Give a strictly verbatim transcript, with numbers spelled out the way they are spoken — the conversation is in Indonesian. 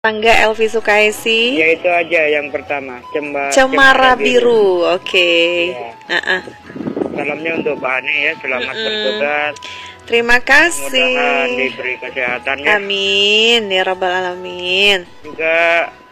Tangga Elvi Sukaisi. Ya itu aja yang pertama, Cemba, Cemara, Cemara Biru. Oke. Okay. Ya. Uh -uh. Salamnya untuk Pak Ani ya, selamat mm -mm. bertugas. Terima kasih. Mudah-mudahan diberi kesehatan ya. Amin ya rabbal alamin. Juga